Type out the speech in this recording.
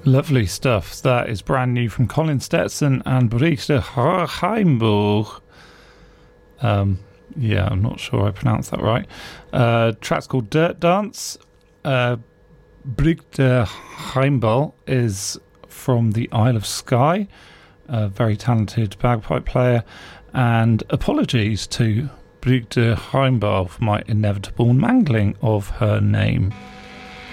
Lovely stuff. That is brand new from Colin Stetson and Brigitte Heimburg. Yeah, I'm not sure I pronounced that right. Track's called Dirt Dance. Brigitte Heimburg is from the Isle of Skye, a very talented bagpipe player. And apologies to Brigitte Heimburg for my inevitable mangling of her name.